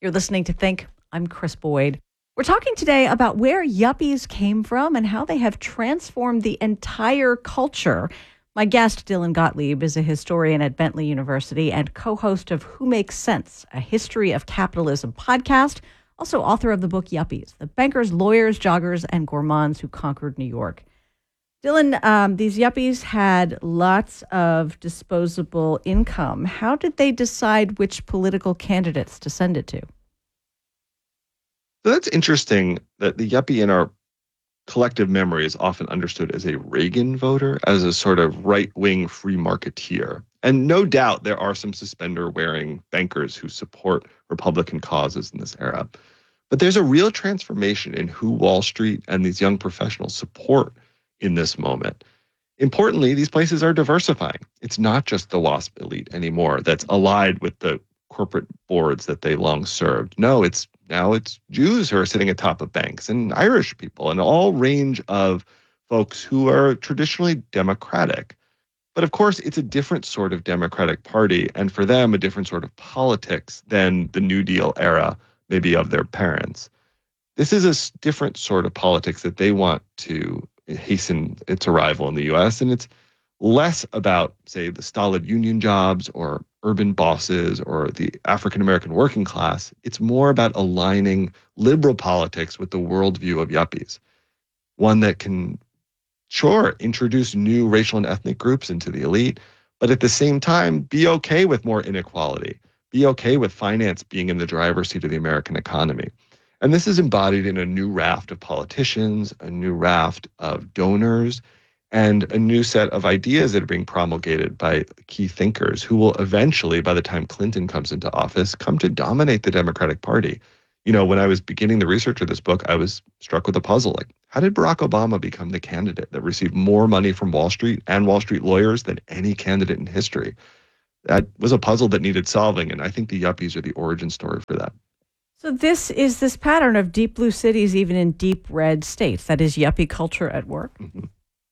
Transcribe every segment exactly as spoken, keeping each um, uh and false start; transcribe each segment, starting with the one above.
You're listening to Think. I'm Chris Boyd. We're talking today about where yuppies came from and how they have transformed the entire culture. My guest, Dylan Gottlieb, is a historian at Bentley University and co-host of Who Makes Sense, a history of capitalism podcast, also author of the book Yuppies, the bankers, lawyers, joggers, and gourmands who conquered New York. Dylan, um, these yuppies had lots of disposable income. How did they decide which political candidates to send it to? So that's interesting that the yuppie in our collective memory is often understood as a Reagan voter, as a sort of right-wing free marketeer. And no doubt there are some suspender-wearing bankers who support Republican causes in this era. But there's a real transformation in who Wall Street and these young professionals support in this moment. Importantly, these places are diversifying. It's not just the WASP elite anymore that's allied with the corporate boards that they long served. No, it's now it's Jews who are sitting atop of banks and Irish people and all range of folks who are traditionally Democratic. But of course, it's a different sort of Democratic Party, and for them, a different sort of politics than the New Deal era, maybe of their parents. This is a different sort of politics that they want to hasten its arrival in the U S, and it's less about, say, the stolid union jobs or urban bosses or the African-American working class. It's more about aligning liberal politics with the worldview of yuppies, one that can, sure, introduce new racial and ethnic groups into the elite, but at the same time, be okay with more inequality, be okay with finance being in the driver's seat of the American economy. And this is embodied in a new raft of politicians, a new raft of donors, and a new set of ideas that are being promulgated by key thinkers who will eventually, by the time Clinton comes into office, come to dominate the Democratic Party. You know, when I was beginning the research of this book, I was struck with a puzzle. Like, how did Barack Obama become the candidate that received more money from Wall Street and Wall Street lawyers than any candidate in history? That was a puzzle that needed solving, and I think the yuppies are the origin story for that. So this is this pattern of deep blue cities, even in deep red states. That is yuppie culture at work. Mm-hmm.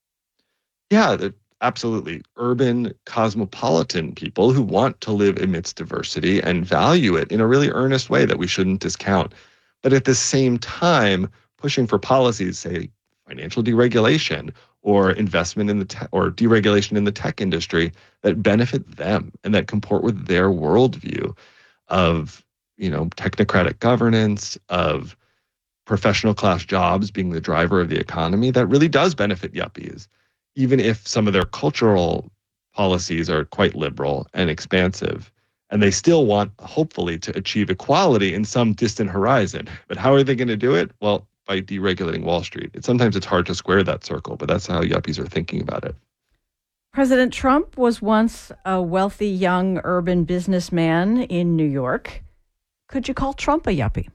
Yeah, absolutely. Urban, cosmopolitan people who want to live amidst diversity and value it in a really earnest way that we shouldn't discount. But at the same time, pushing for policies, say, financial deregulation or investment in the te- or deregulation in the tech industry that benefit them and that comport with their worldview of, you know, technocratic governance, of professional class jobs being the driver of the economy, that really does benefit yuppies, even if some of their cultural policies are quite liberal and expansive. And they still want, hopefully, to achieve equality in some distant horizon. But how are they going to do it? Well, by deregulating Wall Street. It, sometimes it's hard to square that circle, but that's how yuppies are thinking about it. President Trump was once a wealthy young urban businessman in New York. Could you call Trump a yuppie?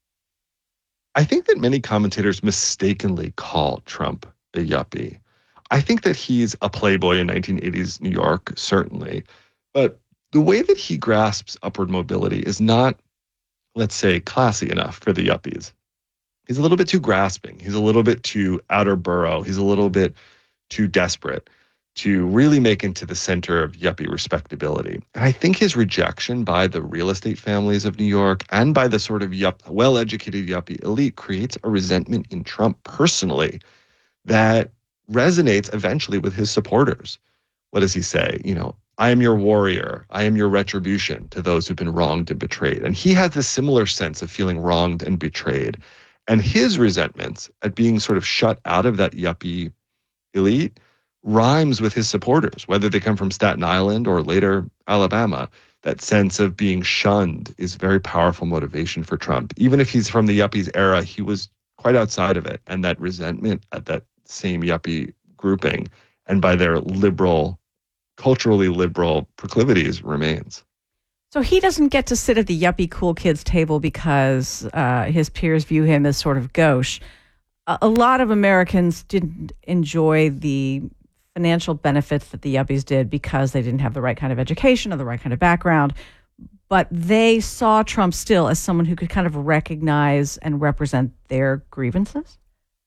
I think that many commentators mistakenly call Trump a yuppie. I think that he's a playboy in nineteen eighties New York, certainly. But the way that he grasps upward mobility is not, let's say, classy enough for the yuppies. He's a little bit too grasping. He's a little bit too outer borough. He's a little bit too desperate to really make into the center of yuppie respectability. And I think his rejection by the real estate families of New York and by the sort of yup, well-educated yuppie elite creates a resentment in Trump personally that resonates eventually with his supporters. What does he say? You know, I am your warrior. I am your retribution to those who've been wronged and betrayed. And he has this similar sense of feeling wronged and betrayed. And his resentments at being sort of shut out of that yuppie elite rhymes with his supporters, whether they come from Staten Island or later Alabama. That sense of being shunned is very powerful motivation for Trump. Even if he's from the yuppies era, he was quite outside of it. And that resentment at that same yuppie grouping and by their liberal, culturally liberal proclivities remains. So he doesn't get to sit at the yuppie cool kids table because uh, his peers view him as sort of gauche. A, a lot of Americans didn't enjoy the financial benefits that the yuppies did because they didn't have the right kind of education or the right kind of background. But they saw Trump still as someone who could kind of recognize and represent their grievances.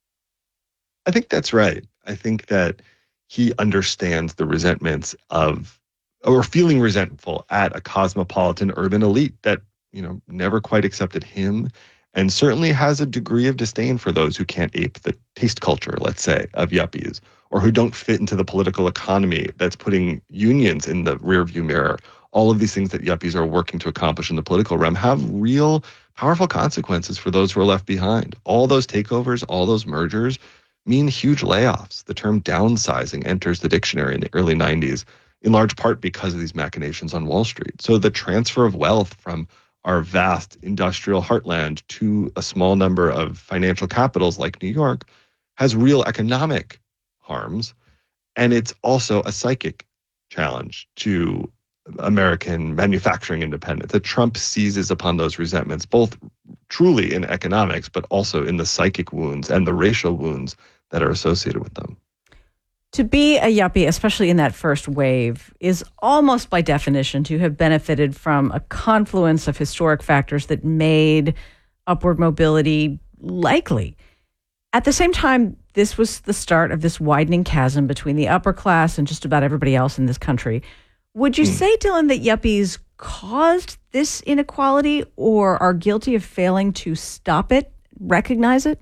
I think that's right. I think that he understands the resentments of, or feeling resentful at a cosmopolitan urban elite that you know, never quite accepted him, and certainly has a degree of disdain for those who can't ape the taste culture, let's say, of yuppies, or who don't fit into the political economy that's putting unions in the rearview mirror. All of these things that yuppies are working to accomplish in the political realm have real powerful consequences for those who are left behind. All those takeovers, all those mergers mean huge layoffs. The term downsizing enters the dictionary in the early nineties, in large part because of these machinations on Wall Street. So the transfer of wealth from our vast industrial heartland to a small number of financial capitals like New York has real economic harms. And it's also a psychic challenge to American manufacturing independence. That Trump seizes upon those resentments, both truly in economics, but also in the psychic wounds and the racial wounds that are associated with them. To be a yuppie, especially in that first wave, is almost by definition to have benefited from a confluence of historic factors that made upward mobility likely. At the same time, this was the start of this widening chasm between the upper class and just about everybody else in this country. Would you mm. say, Dylan, that yuppies caused this inequality or are guilty of failing to stop it, recognize it?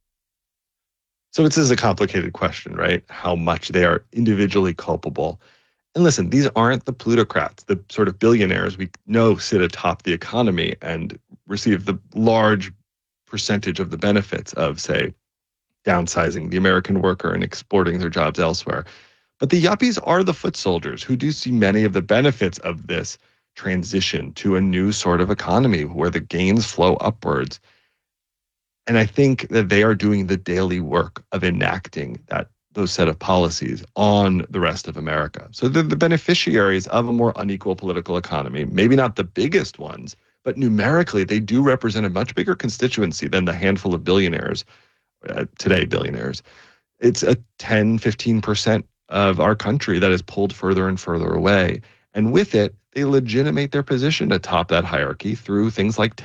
So this is a complicated question, right? How much they are individually culpable. And listen, these aren't the plutocrats, the sort of billionaires we know sit atop the economy and receive the large percentage of the benefits of, say, downsizing the American worker and exporting their jobs elsewhere. But the yuppies are the foot soldiers who do see many of the benefits of this transition to a new sort of economy where the gains flow upwards. And I think that they are doing the daily work of enacting that those set of policies on the rest of America. So they're the beneficiaries of a more unequal political economy, maybe not the biggest ones, but numerically they do represent a much bigger constituency than the handful of billionaires, uh, today billionaires. It's a ten, fifteen percent of our country that is pulled further and further away. And with it, they legitimate their position atop that hierarchy through things like